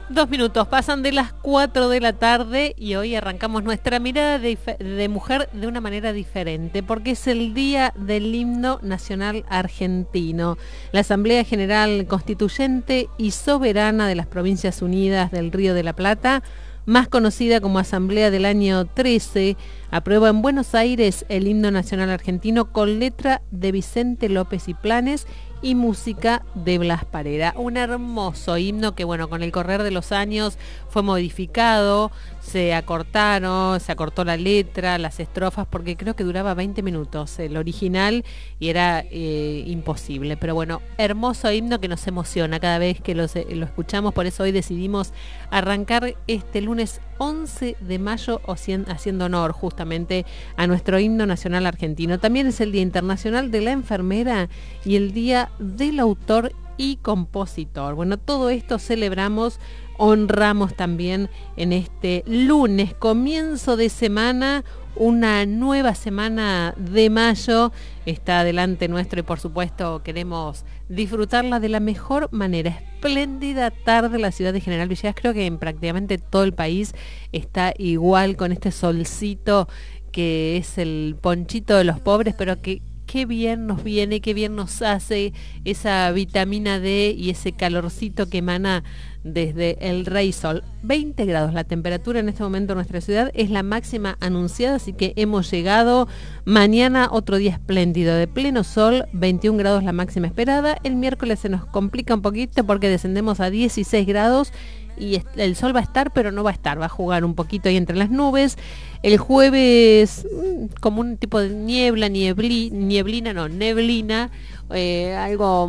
2 minutos, pasan de las 4 de la tarde y hoy arrancamos nuestra mirada de mujer de una manera diferente, porque es el Día del Himno Nacional Argentino. La Asamblea General Constituyente y Soberana de las Provincias Unidas del Río de la Plata, más conocida como Asamblea del año 13, aprueba en Buenos Aires el Himno Nacional Argentino con letra de Vicente López y Planes y música de Blas Parera. Un hermoso himno que, bueno, con el correr de los años fue modificado, se acortó la letra, las estrofas, porque creo que duraba 20 minutos el original y era imposible. Pero bueno, hermoso himno que nos emociona cada vez que lo escuchamos, por eso hoy decidimos arrancar este lunes 11 de mayo haciendo honor justamente a nuestro himno nacional argentino. También es el Día Internacional de la Enfermera y el Día del Autor y Compositor. Bueno, todo esto celebramos, honramos también en este lunes, comienzo de semana, una nueva semana de mayo está delante nuestro y por supuesto queremos disfrutarla de la mejor manera. Espléndida tarde en la ciudad de General Villegas, creo que en prácticamente todo el país está igual con este solcito que es el ponchito de los pobres, pero que qué bien nos viene, qué bien nos hace esa vitamina D y ese calorcito que emana desde el Rey Sol. 20 grados la temperatura en este momento en nuestra ciudad, es la máxima anunciada, así que hemos llegado. Mañana otro día espléndido de pleno sol, 21 grados la máxima esperada. El miércoles se nos complica un poquito porque descendemos a 16 grados y el sol va a estar, pero no va a estar, va a jugar un poquito ahí entre las nubes. El jueves como un tipo de neblina, algo